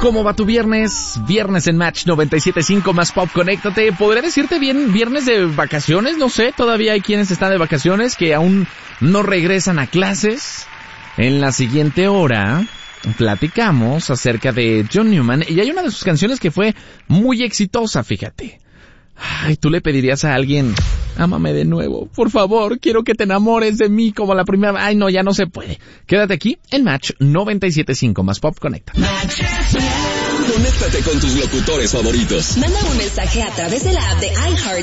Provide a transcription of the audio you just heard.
¿Cómo va tu viernes? Viernes en Match 97.5 más Pop, conéctate. ¿Podría decirte bien viernes de vacaciones? No sé, todavía hay quienes están de vacaciones que aún no regresan a clases. En la siguiente hora platicamos acerca de John Newman y hay una de sus canciones que fue muy exitosa, fíjate. Ay, tú le pedirías a alguien, ámame de nuevo, por favor, quiero que te enamores de mí como la primera. Ay, no, ya no se puede. Quédate aquí en Match 97.5 más Pop, conecta. Conéctate con tus locutores favoritos. Manda un mensaje a través de la app de iHeart